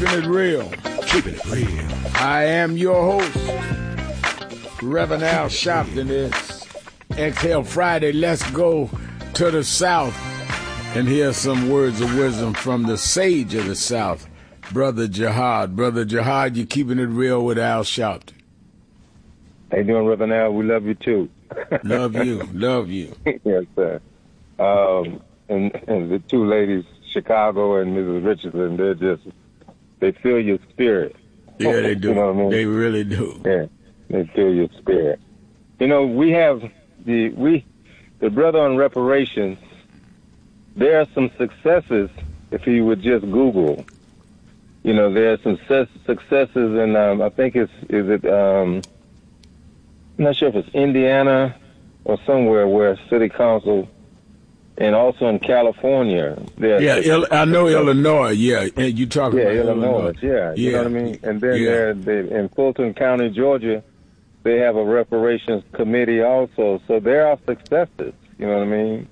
Keeping it real. Keeping it real. I am your host, Reverend Al Sharpton. It's Exhale Friday. Let's go to the South and hear some words of wisdom from the sage of the South, Brother Jihad. Brother Jihad, you're keeping it real with Al Sharpton. How you doing, Reverend Al? We love you, too. Love you. Love you. Yes, sir. And the two ladies, Chicago and Mrs. Richardson, they feel your spirit. Yeah, they do. You know what I mean? They really do. Yeah, they feel your spirit. You know, we have the brother on reparations. There are some successes if you would just Google. You know, there are some successes in, I think I'm not sure if it's Indiana or somewhere where city council, and also in California. I know Illinois. Yeah, and you talking about Illinois. Yeah, you know what I mean. And then in Fulton County, Georgia, they have a reparations committee also. So there are successes. You know what I mean.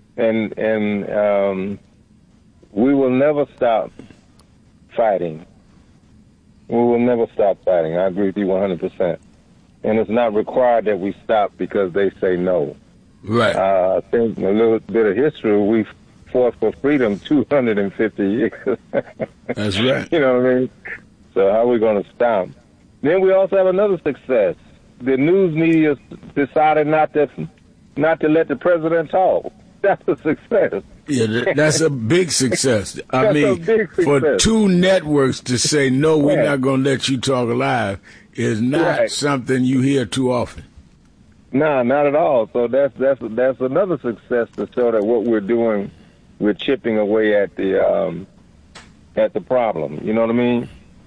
And we will never stop fighting. We will never stop fighting. I agree with you 100%. And it's not required that we stop because they say no. Right. I think a little bit of history, we fought for freedom 250 years. That's right. You know what I mean? So how are we going to stop? Then we also have another success. The news media decided not to let the president talk. That's a success. Yeah, that's a big success. I mean, for two networks to say, no, we're not going to let you talk live is not something you hear too often. No, not at all. So that's another success to show that what we're doing, we're chipping away at the problem. You know what I mean?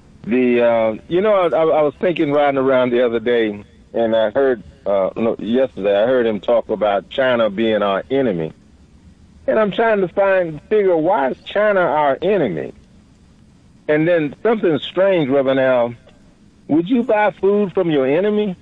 I was thinking riding around the other day, and I heard yesterday I heard him talk about China being our enemy, and I'm trying to figure why is China our enemy? And then something strange, Reverend Al. Would you buy food from your enemy?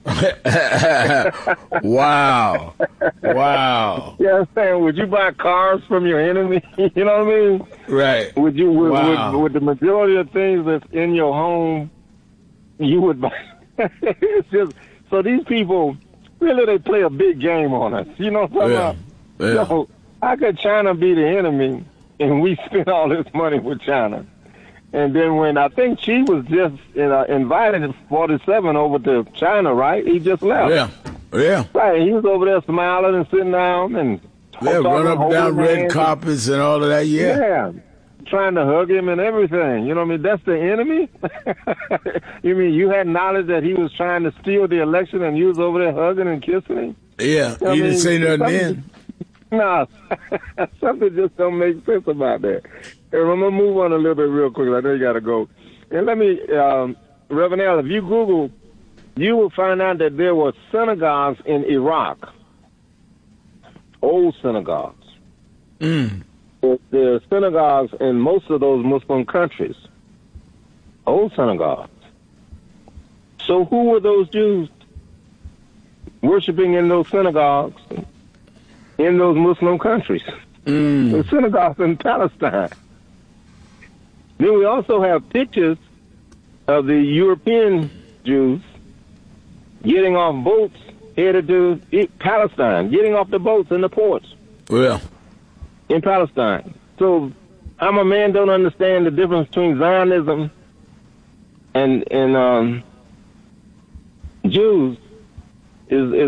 Wow. Yeah, I'm saying, would you buy cars from your enemy? You know what I mean? Right. Would the majority of things that's in your home, you would buy? It's just, so these people, really, they play a big game on us. You know what I'm talking about? Yeah. So, how could China be the enemy and we spend all this money with China? And then when I think she was just invited in 47 over to China, right? He just left. Yeah. Right, he was over there smiling and sitting down and run up and down red carpets and all of that. Yeah, trying to hug him and everything. You know what I mean? That's the enemy. You mean you had knowledge that he was trying to steal the election and you was over there hugging and kissing him? Yeah, you know he didn't say nothing then. No, something just don't make sense about that. And I'm going to move on a little bit real quick. I know you got to go. And let me, Reverend Al, if you Google, you will find out that there were synagogues in Iraq, old synagogues. There are synagogues in most of those Muslim countries, old synagogues. So who were those Jews worshiping in those synagogues in those Muslim countries? The synagogues in Palestine. Then we also have pictures of the European Jews getting off boats headed to Palestine, getting off the boats in the ports. Well, in Palestine. So I'm a man, don't understand the difference between Zionism and Jews is